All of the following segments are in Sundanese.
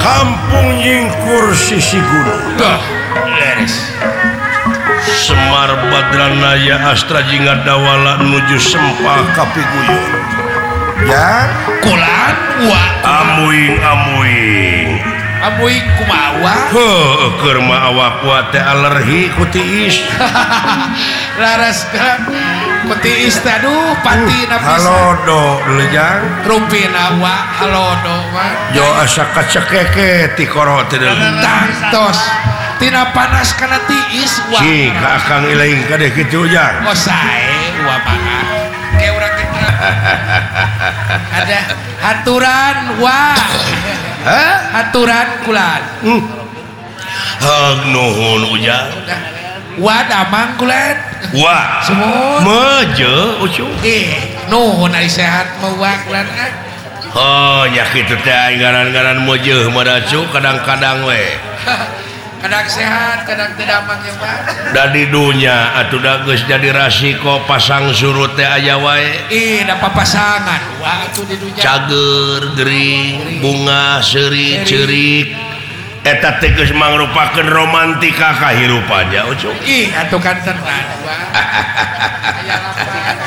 Kampung Nyingkur sisi gunung. Leres. Semar Badranaya Astra Jingga Dawala nuju Sempah Kapiguyur. Ya, Kulan wa amuing amuing kumawa. keur mah awak wa teh alergi ku tiis. Laras kan kutiis teh aduh pati na pisan. Halodo lejang. Rumpina wa halodo mah. Jo asa kacekeke ti koro teh deuleu. Tangtos. Tina panas kana tiis wa. Si ka akang ileing kadeh kitu jang. Oh sae wa mangga. Ke urang kita. Ada haturan wa. Hah? Haturan kulan. Hag nuhun ujang. Wa damang kulan. Wah, Semua. meje ucu. Nuhun ari sehat mah wa kulan. Oh, nya kitu teh ngaran-ngaran meje mah dacu kadang-kadang we. Kadang sehat, kadang teu damang yang Pak. Da di dunya atuh da geus jadi rasiko pasang surut teh aya wae. Da papasangan wa atuh di dunya. Cager, gering, bunga, seuri, ceurik. Eta teh geus mangrupakeun romantika kahirupannya ucu. Atuh kan tenan wa. Aya lapan.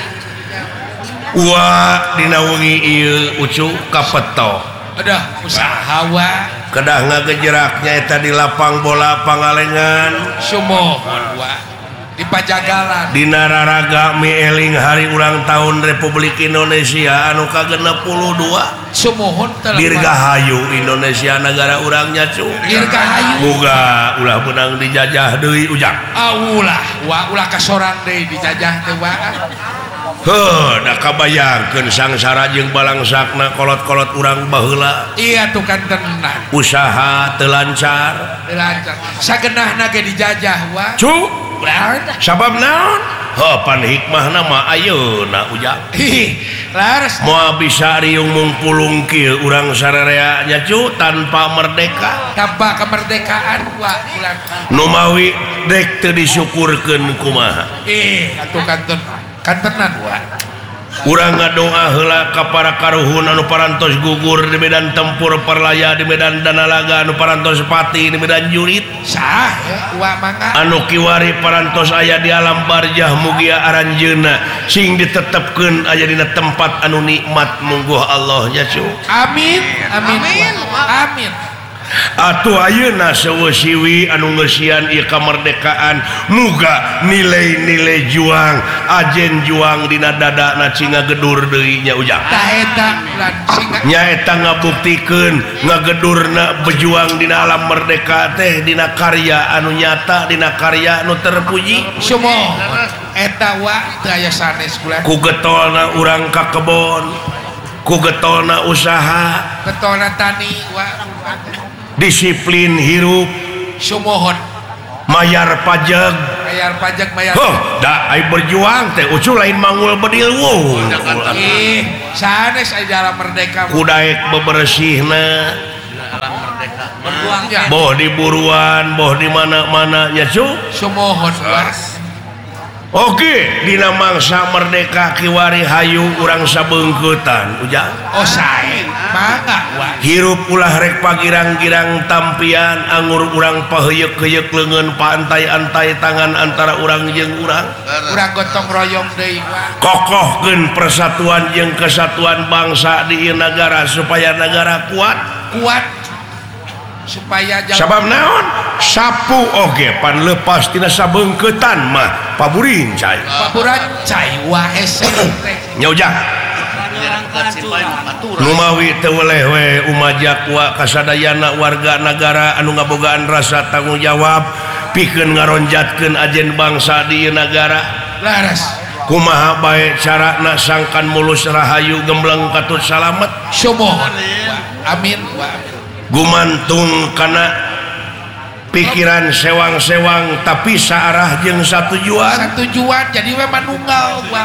Wah, dina wengi ieu ucu kapeto. Udah usaha wa. Kedah ngagejeraknya eta di lapang bola Pangalengan. Sumohon wa. Di Pajagalan. Dina raraga mieling hari ulang tahun Republik Indonesia anu ke-62. Sumohon telah. Dirgahayu Indonesia negara urangnya cu. Dirgahayu. Boga ulah menang dijajah deui ujang. Ulah wa ulah kasorang deui dijajah teh wa. Heuh, da kabayangkeun sangsara jeung balangsakna kolot-kolot urang baheula. Iya tuh kan tenan. Usaha teu lancar. Lancar. Sageunahna ge dijajah wa. Cu, Belar. sabab naon? Heuh, pan hikmahna mah ayeuna ujang. Laras. Moal bisa riung mungpulung kieu urang sarerea nya cu tanpa merdeka. Tanpa kemerdekaan wa ulang. Nu mawi dek teu disyukurkeun kumaha. Atuh kan tenan wa. Urang ngadoa heula ka para karuhun anu parantos gugur di medan tempur Perlaya, di medan Danalaga anu parantos pati di medan jurit. Sah wa mangga. Anu kiwari parantos aya di alam barjah mugia aranjeunna sing ditetepkeun aya dina tempat anu nikmat mungguh Allah nya cu. Amin. Amin. Atuh ayeuna seueusiwi anu ngeusian ieu kamardekaan muga nilai-nilai juang ajen juang dina dadana cinga gedur deui nya ujang. Tah eta lan singa Nya eta ngabuktikeun ngagedurna bejuang dina alam merdeka teh dina karya anu nyata, dina karya anu terpuji. sumohon eta wa teu aya sanes kulan. Ku getolna urang ka kebon, ku getolna usaha, Ketona tani wa disiplin hirup, sumohon mayar pajak. bayar pajak bayar. Da ai berjuang teh ucu lain mangul bedil wuh. Sanes aya dalam merdeka. Kudaek bebersihna. Berjuang ya. Boh di buruan, boh di mana-mana nya cu. Sumohon wa. Oke, dina mangsa merdeka kiwari hayu urang sabeungkeutan ujang. Oh sae mangga wa. Hirup ulah rek pagirang-girang tampian anggur urang paheyeuk-heyeuk leungeun paantai-antai tangan antara urang jeung urang. Urang gotong royong deui wa. Kokohkeun persatuan jeung kesatuan bangsa di ieu nagara supaya nagara kuat. Supaya Sabab naon? Sapu oge pan leupas tina sabeungkeutan mah paburin cai. paburan cai wa hese. Nya ujang. Nu mawi teu weleh we umajak wa kasadayana warga nagara anu ngabogaan rasa tanggung jawab pikeun ngaronjatkeun ajen bangsa di ieu nagara. Laras. Kumaha bae carana sangkan mulus rahayu gembleng katut salamet. Sumohon. Amin wa. Gumantung kana pikiran sewang-sewang tapi saarah jeung satujuan. Tujuan jadi we manunggal wa.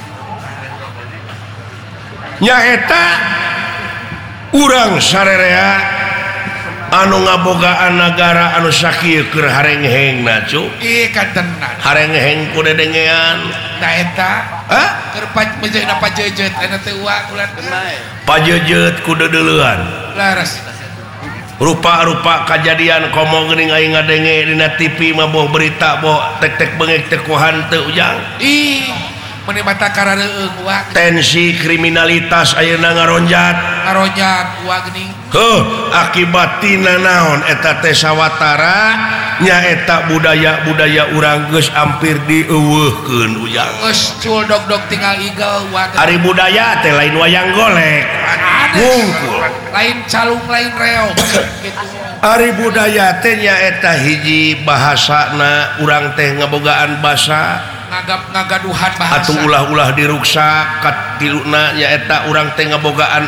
Nya eta urang sarerea anu ngabogaan nagara anu sakieu keur harenghengna cu. Kan tenan. Harengheng ku dedengean. Nah eta Hah? keur pajeuna pajejeut anu teu wa ulah. Pajejeut ku dedeleuan. Laras. rupa-rupa kejadian komo geuning aing ngadenge dina TV mah boh berita boh tek-tek bengek teu ku hanteu ujang. Ih, meni mata karareung wa. Tensi kriminalitas ayeuna ngaronjat. Ngaronjat wa geuning. Akibatina naon eta teh sawatara nyaeta budaya-budaya urang geus ampir dieuweuhkeun ujang. Geus cul dog-dog tinggal igel wa. Ari budaya teh lain wayang golek. Wungkul. Lain calung lain reog. Ari budaya teh nyaeta hiji bahasana urang teh ngabogaan basa ngagaduhan bahasa atuh ulah-ulah diruksak katiluna nyaeta urang teh ngabogaan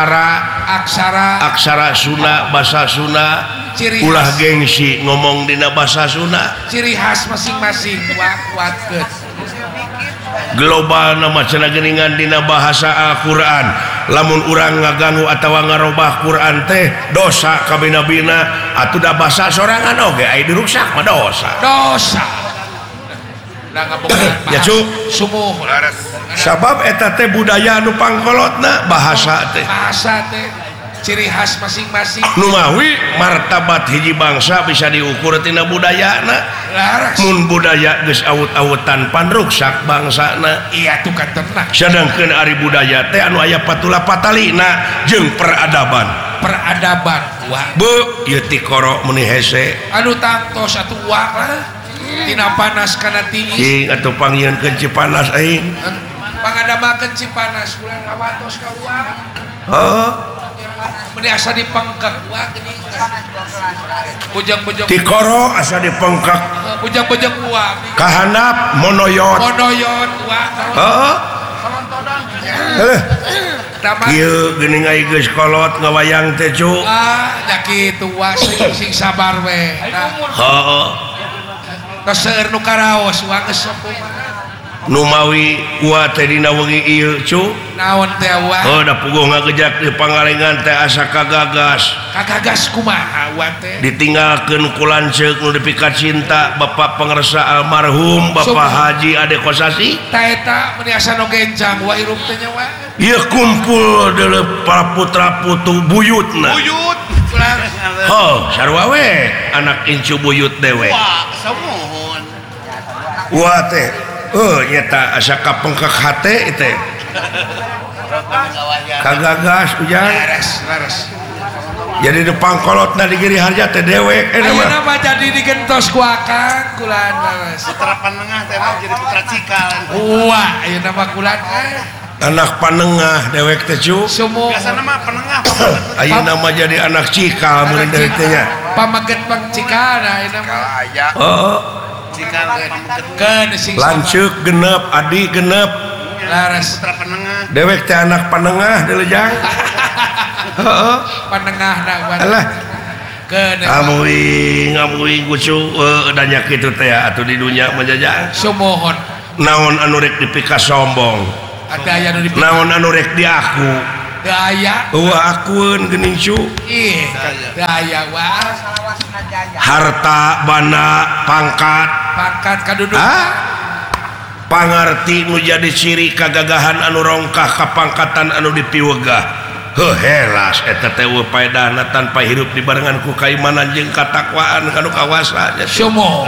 aksara Sunda basa Sunda ulah gengsi ngomong dina basa Sunda ciri khas masing-masing kuatkeun global nama cenah geuningan dina bahasa Al-Qur'an lamun urang ngaganggu atawa ngarobah Quran teh dosa ka bina-bina atuh da basa sorangan oge aya diruksak mah dosa da ngabogaan ya cu sumuh sabab eta teh budaya anu pangkolotna bahasa teh ciri khas masing-masing nu mawi martabat hiji bangsa bisa diukur tina budayana mun budaya geus awut-awutan pan ruksak bangsana iya tuh kan tenang sedangkeun ari budaya teh anu aya patula patalina jeung peradaban wah beu ieu ti koro meuni hese anu tangtos atuh wah lah tina panas kana tinggi ing atuh pangyieunkeun Cipanas aing pangadamakeun Cipanas ulah ngawatos ka wah meni asa dipengkek wah geuning bujang-bujang ti koro asa dipengkek bujang-bujang wah kahandap monoyot wah ieu geuning ai geus kolot ngawayang teh cu nya kitu wah sing sabar we heuh kaseur nu karaos wah geus sepuh nu mawi kuat teh dina wengi ieu cu naon teh wah da puguh ngagejak di pangalengan teh asa kagagas kumaha wah teh ditinggalkeun ku lanceuk nu dipikat cinta Bapak Pangersa almarhum Bapak Haji Ade Kosasi eta meni asa nu genjang wah hirup teh nya wah ieu kumpul deuleu para putra putu buyutna sarua we anak incu buyut dewe wah samuhun wah teh nyata asa kapengkek hate teh kagagas ujang laras jadi depan kolotna di Giri Harja teh dewek ayeuna mah jadi digentos ku akang kulan laras putra panengah teh jadi putra cikal wah ayeuna mah kulan anak panengah dewek teh cu biasana mah panengah ayeuna mah jadi anak cikal mun dari teh nya pamaget pangcikal ayeuna mah cikal sing lanceuk genep adi genep laras putra panengah dewek teh anak panengah deuleu jang panengahna alah ngamuing kucu danya kitu teh atuh di dunya menjajah sumohon naon anu rek dipika sombong ada aya nu dipika naon anu rek diaku daya akueun geuning cu daya wah harta bana pangkat kadudukan pangarti nu jadi ciri kagagahan anu rongkah kapangkatan anu dipiwegah helas eta teh paedahna tanpa hirup dibarengan ku kaimanan jeung katakwaan kanu kawasa nya sumo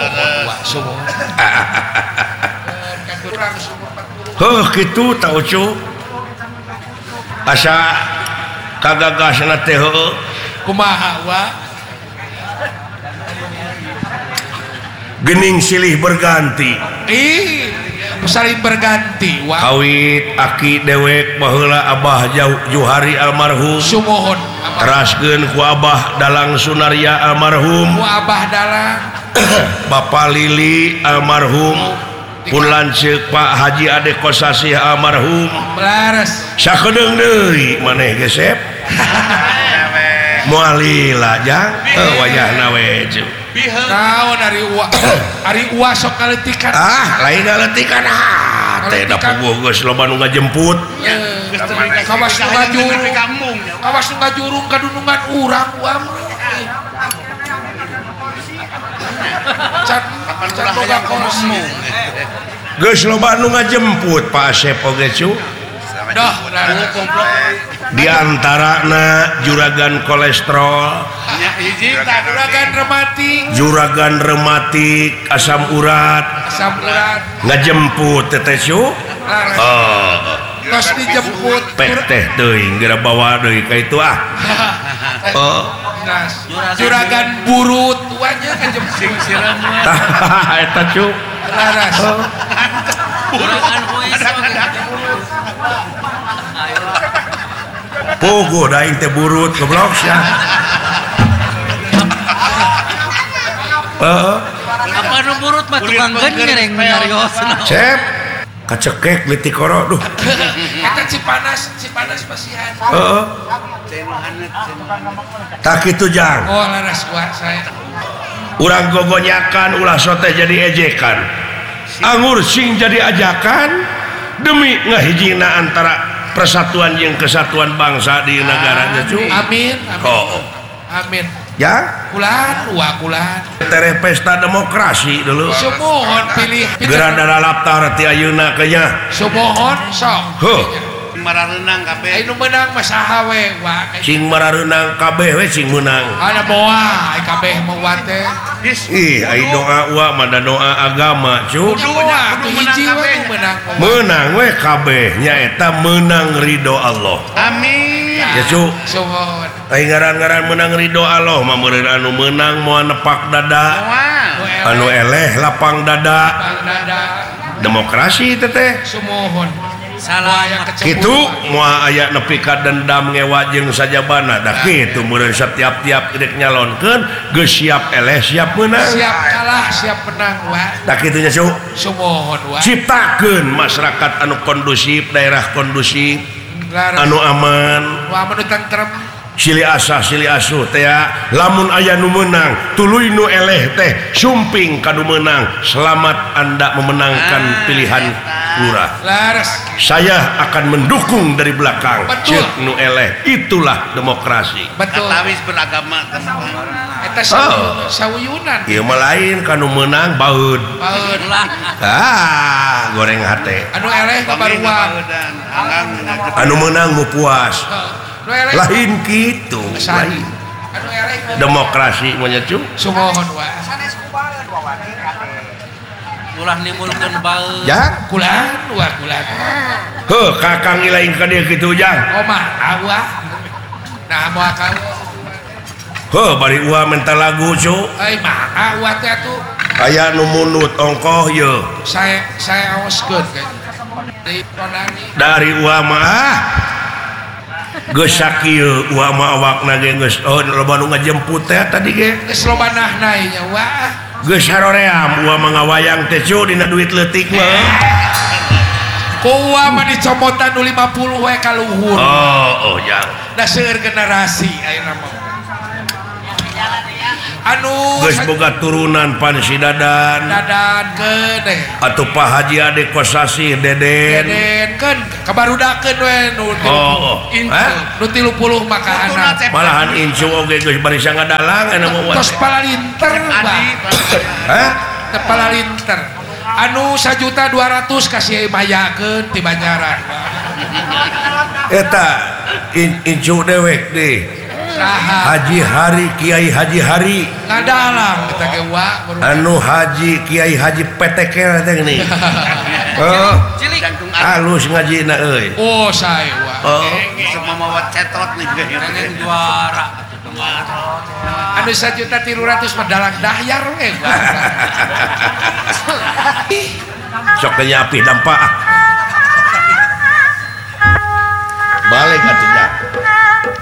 kitu tau cu asa kagagasna teh kumaha wa geuning silih berganti saling berganti wa kawit aki dewek baheula Abah Juhari almarhum sumohon teraskeun ku Abah Dalang Sunaria almarhum ku Abah Dalang Bapak Lili almarhum pun lanceuk Pak Haji Ade Kosasi almarhum laras sakedeung deui maneh gesep moal lila jang wayahna we naon ari uwa sok ngaletikan lain ngaletikan teh da puguh geus loba nu ngajemput kawas nu ngajurung kadunungan urang uam can boga kursi geus loba nu ngajemput Pak Asep oge cu dah di antarana juragan kolesterol Ya, hiji tak juragan rematik juragan rematik asam urat asam urat ngajemput teteh cu tos dijemput teh teuing geura bawa deui ka itu juragan burut tuanya ngajemput sing sireun mah. tah eta cu laras Juragan kuis pogo daing teh burut goblok sia apa nu burut mah tukang genjreng nyarios cep kacekek leutik koro duh eta cipanas pasihan tak kitu jang oh laras gua saya urang gogonyakan ulah sote jadi ejekan anggur sing jadi ajakan demi ngahijina antara persatuan jeung kesatuan bangsa di negaranya cu amin amin ya kulan tereh pesta demokrasi dulu sumohon pilih gerada lalaptar ti ayeuna kenya sumohon sok Marareunang kabeh. anu menang mah saha we wa sing marareunang kabeh we sing menang ada boa ai kabeh mau wate ih ai doa wa mada doa agama cu boa tu hiji we menang menang we kabeh nyaeta menang ridho Allah Amin. ya cu sumohon ai ngaran-ngaran menang ridho Allah mah meureun anu menang moal nepak dada Wah. anu eleh lapang dada bang dada demokrasi teteh sumohon salah yang kitu moal aya nepi ka dendam ngewa jeung sajabana da kitu meureun setiap-tiap rek nyalonkeun geus siap eleh siap menang siap kalah siap menang wa da kitu nya cu sumohon wa ciptakeun masyarakat anu kondusif daerah kondusif laras anu aman wa anu tentrem silih asah silih asuh teh lamun aya nu meunang tuluy nu eleh teh sumping ka nu meunang selamat Anda memenangkan pilihan lurah laras saya akan mendukung dari belakang Betul. ceuk nu eleh itulah demokrasi betul Katawis beragama kan. eta sawuyunan ieu mah lain ka nu meunang baeud baeud lah goreng hate anu eleh kabaruang dan alang anu meunang mu puas nu eleh lain kitu sari lain. anu eleh Demokrasi mah nya cu sumohon wa ulah nimulkeun baeud ya kulan wa kulan heuh kakang lain ka dieu kitu jang omah awah nah moal ka heuh bari ulah mental lagu cu ai mah awah teh atuh aya nu munut ongkoh ye saya aoskeun di konani dari ulah mah geus sakieu ulah mah awakna ge geus loba nu ngajemput teh tadi ge geus lobanah nae nya wah geus saroream ulah mah ngawayang teh cu dina duit leutik mah kuwa mah dicomotan nu 50 we ka luhur oh jang da seueur generasi ayeuna mah anu geus boga turunan pan si dadan dadan keun atuh Pak Haji Ade Kosasih deden keun kabarudakeun we nu nu 30 maka anak malahan incu oge geus bari sangadalang anu mah tos palalinter hah tepala linter anu 1.200.000 kasih mayakeun ti Banjaran eta incu dewek deh saha Haji Hari Kiai Haji Hari ngadalang kita ge wa anu Haji Kiai Haji Petekel teh gini cilik halus ngajina euy oh sae wa semua mawa cetot nih. pengen juara anu 1.300.000 mah dalang dahyar we sok teh nyapi dampak balik atuh nya